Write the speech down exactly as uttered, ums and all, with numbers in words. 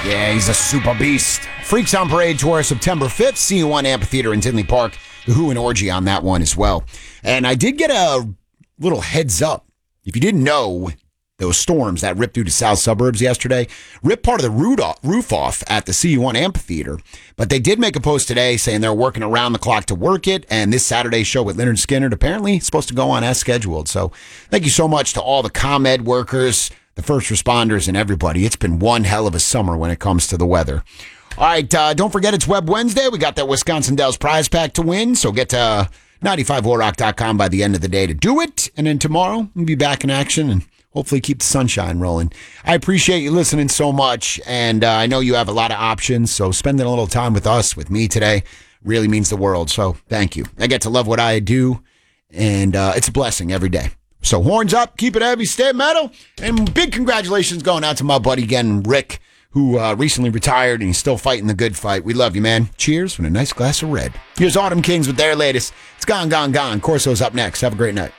Yeah, he's a super beast. Freaks on Parade tour September fifth. C U one Amphitheater in Tinley Park. The Who and Orgy on that one as well. And I did get a little heads up. If you didn't know, those storms that ripped through the south suburbs yesterday ripped part of the roof off at the C U one Amphitheater. But they did make a post today saying they're working around the clock to work it. And this Saturday's show with Leonard Skinner apparently is supposed to go on as scheduled. So thank you so much to all the ComEd workers, the first responders, and everybody. It's been one hell of a summer when it comes to the weather. All right, uh, don't forget it's Web Wednesday. We got that Wisconsin Dells prize pack to win, so get to ninety-five war rock dot com by the end of the day to do it. And then tomorrow, we'll be back in action and hopefully keep the sunshine rolling. I appreciate you listening so much, and uh, I know you have a lot of options, so spending a little time with us, with me today, really means the world. So thank you. I get to love what I do, and uh, it's a blessing every day. So horns up, keep it heavy, stay metal, and big congratulations going out to my buddy again, Rick, who uh, recently retired and he's still fighting the good fight. We love you, man. Cheers with a nice glass of red. Here's Autumn Kings with their latest. It's Gone, Gone, Gone. Corso's up next. Have a great night.